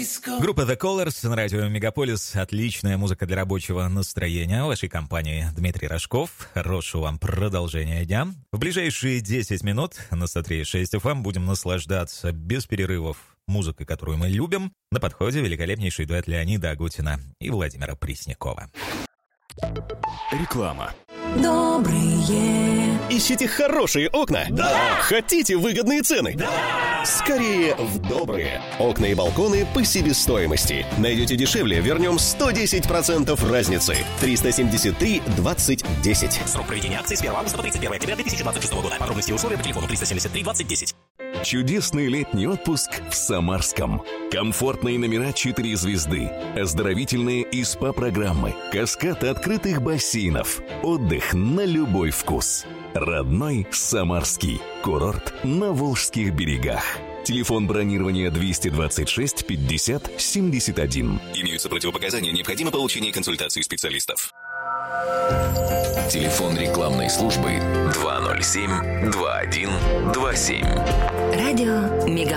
Группа The Colours на радио Мегаполис. Отличная музыка для рабочего настроения. В вашей компании Дмитрий Рожков. Хорошего вам продолжения дня. В ближайшие 10 минут на 103.6 FM будем наслаждаться без перерывов музыкой, которую мы любим. На подходе великолепнейший дуэт Леонида Агутина и Владимира Преснякова. Реклама. Добрые. Ищите хорошие окна? Да! Хотите выгодные цены? Да! Скорее в Добрые. Окна и балконы по себестоимости. Найдете дешевле, вернем 110% разницы. 373 20 10. Срок проведения акции с 1 августа по 31 октября 2026 года. Подробности и условия по телефону 373 20 10. Чудесный летний отпуск в Самарском. Комфортные номера 4 звезды, оздоровительные и СПА-программы, каскад открытых бассейнов, отдых на любой вкус. Родной Самарский. Курорт на Волжских берегах. Телефон бронирования 226 50 71. Имеются противопоказания, необходимо получение консультации специалистов. Телефон рекламной службы 207 21 27. Радио Мегаполис.